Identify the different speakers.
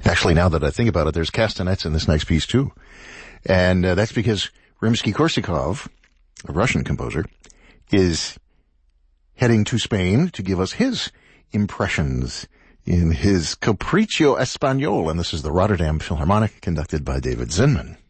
Speaker 1: Actually, now that I think about it, there's castanets in this next piece too. And that's because Rimsky-Korsakov, a Russian composer, is heading to Spain to give us his impressions in his Capriccio Español, and this is the Rotterdam Philharmonic, conducted by David Zinman.